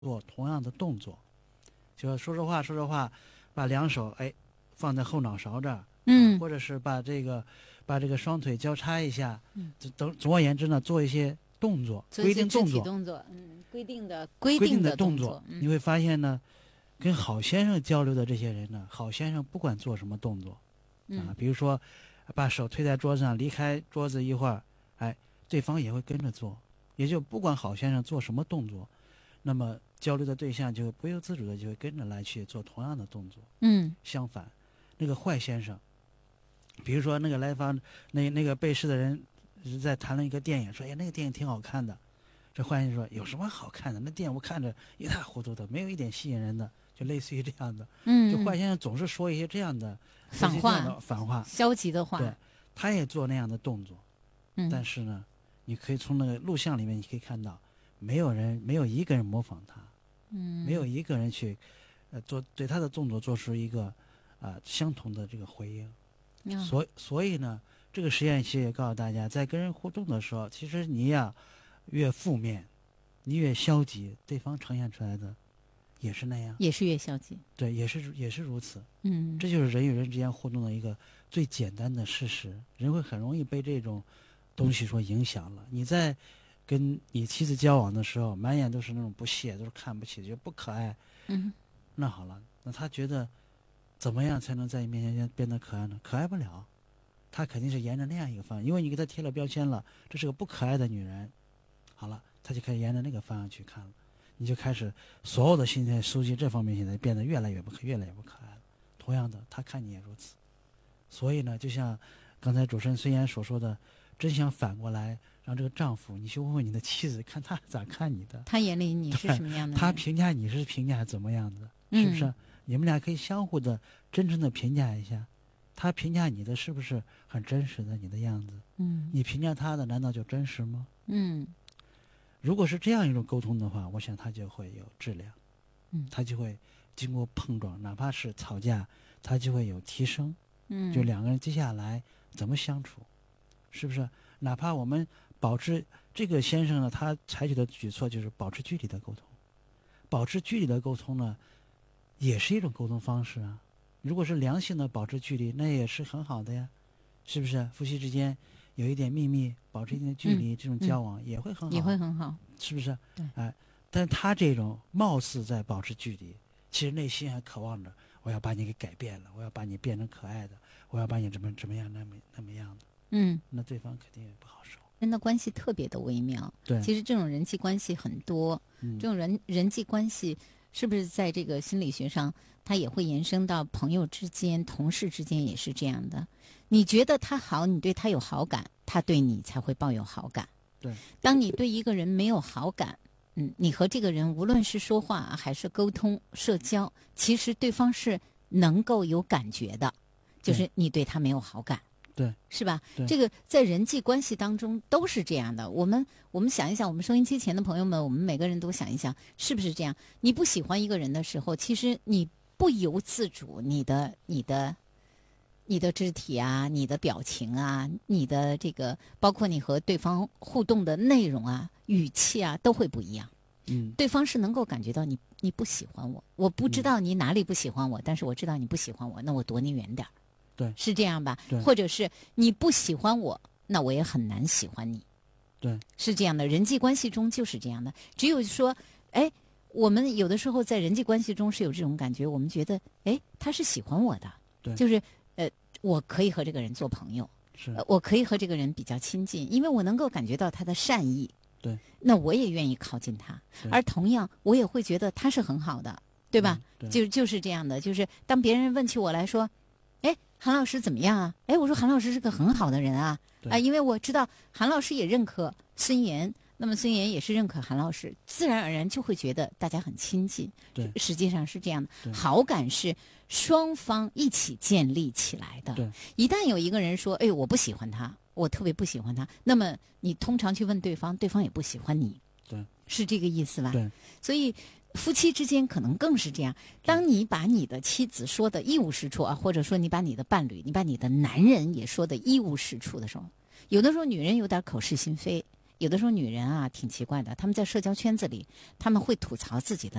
做同样的动作，就说着话，把两手放在后脑勺这儿，或者是把这个双腿交叉一下，总而言之呢，做一些动作，规定动作，规定的动作，你会发现呢，跟好先生交流的这些人呢，好先生不管做什么动作，比如说把手推在桌子上，离开桌子一会儿，对方也会跟着做，也就不管好先生做什么动作，那么交流的对象就不由自主的就会跟着来去做同样的动作。相反，那个坏先生，比如说那个来访那个被试的人在谈论一个电影，说那个电影挺好看的，这坏先生说有什么好看的？那电影我看着一塌糊涂的，没有一点吸引人的，就类似于这样的。就坏先生总是说一些这样的反话，消极的话。 对，他也做那样的动作，但是呢，你可以从那个录像里面你可以看到，没有一个人模仿他，没有一个人去对他的动作做出一个相同的这个回应。所以呢，这个实验其实也告诉大家，在跟人互动的时候，其实你呀越负面，你越消极，对方呈现出来的也是那样， 也是越消极。对， 也是如此。这就是人与人之间互动的一个最简单的事实。人会很容易被这种东西所影响了。你在跟你妻子交往的时候，满眼都是那种不屑，都是看不起，觉得不可爱。那好了，那他觉得怎么样才能在你面前变得可爱呢？可爱不了，他肯定是沿着那样一个方向，因为你给他贴了标签了，这是个不可爱的女人。好了，他就开始沿着那个方向去看了，你就开始所有的心态书记这方面现在变得越来越不可爱了。同样的，他看你也如此。所以呢，就像刚才主持人孙岩所说的，真想反过来让这个丈夫，你去问问你的妻子，看他咋看你的， 他眼里你是什么样的人， 他评价你是评价怎么样的，是不是？你们俩可以相互的真诚的评价一下，他评价你的是不是很真实的你的样子？你评价他的难道就真实吗？如果是这样一种沟通的话，我想他就会有质量，他就会经过碰撞，哪怕是吵架，他就会有提升。就两个人接下来怎么相处，是不是？哪怕我们保持这个先生呢，他采取的举措就是保持距离的沟通，保持距离的沟通呢，也是一种沟通方式啊。如果是良性的保持距离，那也是很好的呀，是不是？夫妻之间有一点秘密，保持一定的距离，这种交往也会很好， 也会很好， 是不是？ 对， 但他这种貌似在保持距离，其实内心还渴望着，我要把你给改变了，我要把你变成可爱的，我要把你怎么样那么样的。那对方肯定也不好受。 人的关系特别的微妙。 对， 其实这种人际关系很多，这种人际关系是不是在这个心理学上，它也会延伸到朋友之间、同事之间也是这样的。你觉得他好，你对他有好感，他对你才会抱有好感。 对， 当你对一个人没有好感，你和这个人无论是说话还是沟通、社交，其实对方是能够有感觉的，就是你对他没有好感。 对， 是吧？ 对， 这个在人际关系当中都是这样的。我们想一想，我们收音机前的朋友们，我们每个人都想一想，是不是这样？你不喜欢一个人的时候，其实你不由自主，你的肢体啊，你的表情啊，你的这个，包括你和对方互动的内容啊、语气啊，都会不一样。对方是能够感觉到你不喜欢我，我不知道你哪里不喜欢我，但是我知道你不喜欢我，那我躲你远点儿。 对， 是这样吧？ 对， 或者是你不喜欢我，那我也很难喜欢你。 对， 是这样的，人际关系中就是这样的。只有说，我们有的时候在人际关系中是有这种感觉，我们觉得，他是喜欢我的， 对， 就是我可以和这个人做朋友， 是， 我可以和这个人比较亲近，因为我能够感觉到他的善意。 对， 那我也愿意靠近他，而同样我也会觉得他是很好的，对吧？就是这样的，就是当别人问起我来说，韩老师怎么样啊？我说韩老师是个很好的人啊，因为我知道韩老师也认可孙岩，那么孙岩也是认可韩老师，自然而然就会觉得大家很亲近。 对， 实际上是这样的，好感是双方一起建立起来的。 对， 一旦有一个人说，我不喜欢他，我特别不喜欢他，那么你通常去问对方，对方也不喜欢你。 对， 是这个意思吧？ 对， 所以夫妻之间可能更是这样。当你把你的妻子说的一无是处啊，或者说你把你的伴侣、你把你的男人也说的一无是处的时候，有的时候女人有点口是心非， 有的时候女人啊挺奇怪的，她们在社交圈子里，她们会吐槽自己的